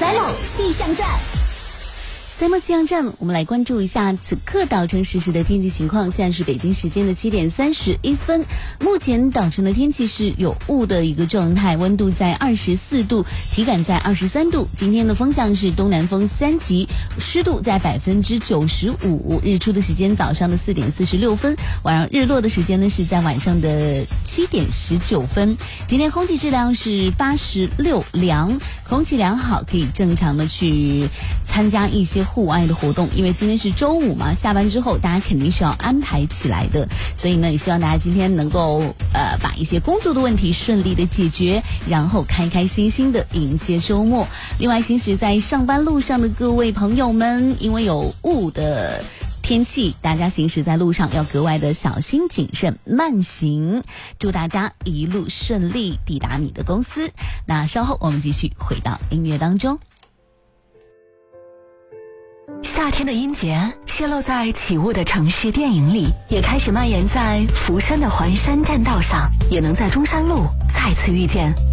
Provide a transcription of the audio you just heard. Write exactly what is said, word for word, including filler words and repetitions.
三梦气象站。 三梦气象站，我们来关注一下此刻岛城实时的天气情况。现在是北京时间的七点三十一分，目前岛城的天气是有雾的一个状态，温度在二十四度，体感在二十三度。今天的风向是东南风三级，湿度在百分之九十五。日出的时间早上的四点四十六分，晚上日落的时间呢是在晚上的七点十九分。今天空气质量是八十六，良，空气良好，可以正常的去参加一些户外的活动，因为今天是周五嘛，下班之后大家肯定是要安排起来的，所以呢也希望大家今天能够呃把一些工作的问题顺利的解决，然后开开心心的迎接周末。另外行驶在上班路上的各位朋友们，因为有雾的天气，大家行驶在路上要格外的小心谨慎，慢行。祝大家一路顺利抵达你的公司。那稍后我们继续回到音乐当中。 夏天的音节泄露在起雾的城市电影里，也开始蔓延在福山的环山栈道上，也能在中山路再次遇见